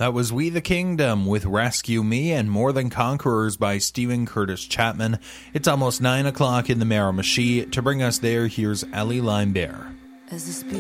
That was We the Kingdom with Rescue Me and More Than Conquerors by Stephen Curtis Chapman. It's almost 9 o'clock in the Miramichi. To bring us there, here's Ellie Limebear. As the